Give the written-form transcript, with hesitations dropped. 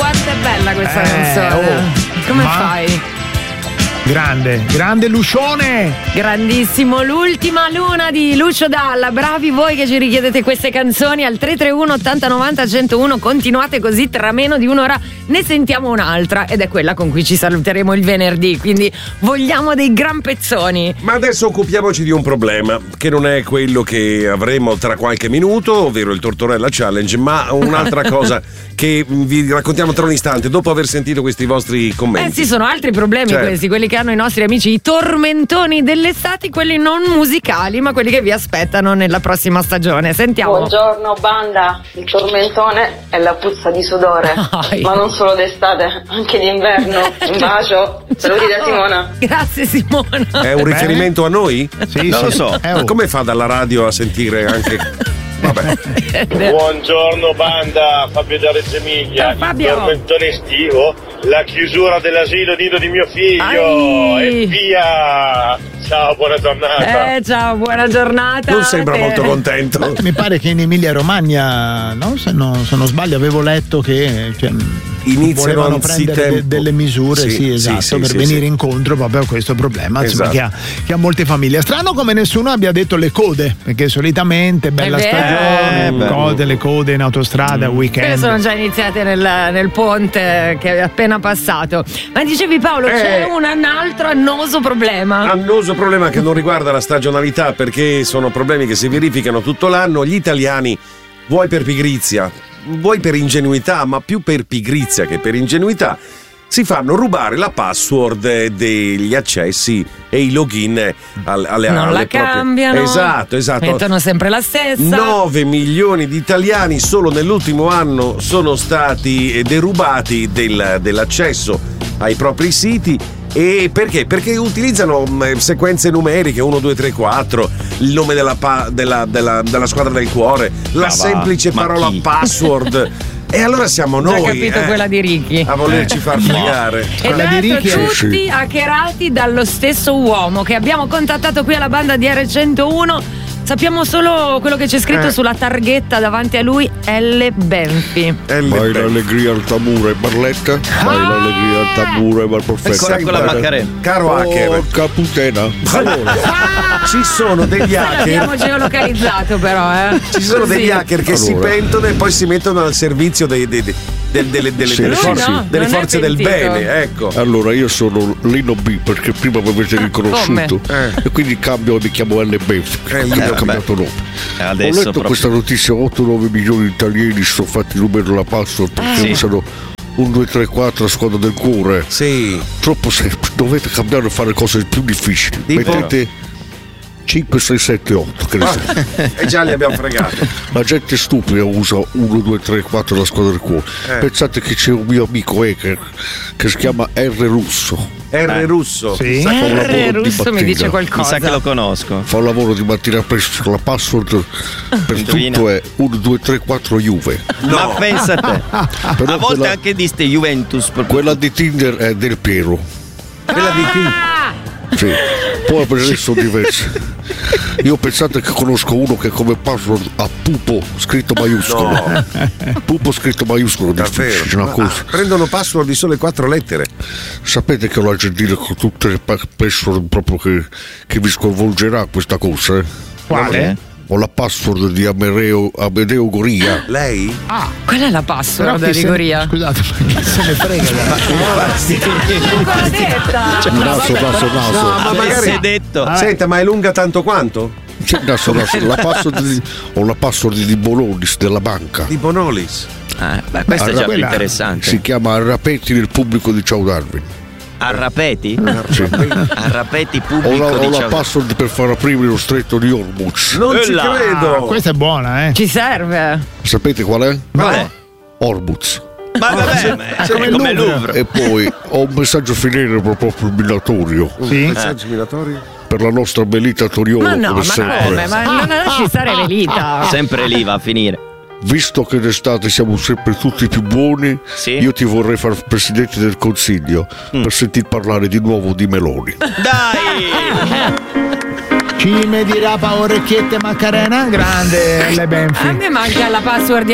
quanto è bella questa canzone. Come fai? Grande Lucione. Grandissimo, l'ultima luna di Lucio Dalla. Bravi voi che ci richiedete queste canzoni al 331 80 90 101. Continuate così, tra meno di un'ora ne sentiamo un'altra ed è quella con cui ci saluteremo il venerdì, quindi vogliamo dei gran pezzoni. Ma adesso occupiamoci di un problema che non è quello che avremo tra qualche minuto, ovvero il Tortorella Challenge, ma un'altra cosa che vi raccontiamo tra un istante dopo aver sentito questi vostri commenti. Sì, sono altri problemi questi, quelli che hanno i nostri amici, i tormentoni dell'estate, quelli non musicali, ma quelli che vi aspettano nella prossima stagione. Sentiamo. Buongiorno banda, il tormentone è la puzza di sudore, ma non solo d'estate, anche d'inverno. Un bacio, saluti da Simona. Grazie Simona. È un riferimento a noi? Sì, non lo so. Ma come fa dalla radio a sentire anche... Vabbè. Buongiorno banda, Fabio da Reggio Emilia. Fabio. Il tormentone estivo, la chiusura dell'asilo nido di mio figlio e via. Ciao, buona giornata. Ciao, buona giornata. Non sembra molto contento. Mi pare che in Emilia Romagna, no? Se non sbaglio, avevo letto che iniziano volevano prendere delle misure, esatto, per venire incontro proprio a questo problema, insomma, che ha molte famiglie. Strano come nessuno abbia detto le code, perché solitamente bella stagione, le code in autostrada, weekend. Quelle sono già iniziate nel ponte che è appena passato. Ma dicevi Paolo, c'è un altro annoso problema. Annoso problema che non riguarda la stagionalità, perché sono problemi che si verificano tutto l'anno. Gli italiani, vuoi per pigrizia, vuoi per ingenuità, ma più per pigrizia che per ingenuità, si fanno rubare la password degli accessi e i login alle non la cambiano. Esatto. Mettono sempre la stessa. 9 milioni di italiani solo nell'ultimo anno sono stati derubati dell'accesso ai propri siti. E perché? Perché utilizzano sequenze numeriche 1, 2, 3, 4, il nome della squadra del cuore, la semplice parola password. E allora siamo noi. Ho capito quella di Ricky. A volerci far fregare. E tra l'altro tutti hackerati dallo stesso uomo che abbiamo contattato qui alla banda di R101. Sappiamo solo quello che c'è scritto sulla targhetta davanti a lui, L. Benfi. Vai l'allegria al tamburo e Barletta. Vai l'allegria al tamburo e Bar Profeta. Con la Macarena. Caro hacker. Porca puttana. Allora, ci sono degli hacker. L'abbiamo geolocalizzato però, Ci sono degli hacker che si pentono e poi si mettono al servizio delle forze del bene, ecco. Allora io sono Lino B, perché prima mi avete riconosciuto e quindi cambio e mi chiamo L. Benfi. Ho cambiato nome. Ho letto questa notizia: 8-9 milioni di italiani sono fatti numero la password perché usano 1, 2, 3, 4 squadra del cuore. Troppo semplice, dovete cambiare e fare cose più difficili. Mettete 5, 6, 7, 8 che ne so. E già li abbiamo fregati. La gente stupida usa 1, 2, 3, 4 la squadra del cuore. Pensate che c'è un mio amico hacker che si chiama R. Russo. R. Russo? Sì. R. Russo mi dice qualcosa. Mi sa che lo conosco. Fa un lavoro di mattina presto. La password per tutto è 1, 2, 3, 4 Juve. No. Ma pensa a te. Però a volte anche di ste Juventus. Quella di Tinder è Del Piero. Quella di Tinder? Sì. Poi per adesso sono diverse. Io pensate che conosco uno che come password ha pupo scritto maiuscolo. No. Pupo scritto maiuscolo. Davvero? Prendono password di sole 4 lettere. Sapete che ho la gentile con tutte le password proprio che vi sconvolgerà questa cosa? Quale? Ho la password di Amedeo Goria. Lei? Qual è la password di Goria? Scusate, ma se ne frega. Naso. Ma magari detto. Senta, ma è lunga tanto quanto? Naso. Ho la password di Bonolis della banca. Di Bonolis? Questo è già più interessante. Si chiama Arrapeti del pubblico di Ciao Darwin. Arrapeti? Sì. Arrapeti pubblico ho di la Ciao password per far aprire lo stretto di Hormuz. Non ci credo. Questa è buona, Ci serve. Sapete qual è? Qual è? Hormuz. Ma vabbè, è come Louvre. E poi ho un messaggio finale proprio minatorio. Sì. Messaggi minatori? Per la nostra Belita Toriolo. Ma no, come ma sempre. come? Ma non lasci stare Belita. Sempre lì va a finire. Visto che d'estate siamo sempre tutti più buoni, io ti vorrei far presidente del Consiglio per sentir parlare di nuovo di Meloni. Dai! Ci mi dirà orecchiette Macarena? Grande L. Benfi. A me manca la password di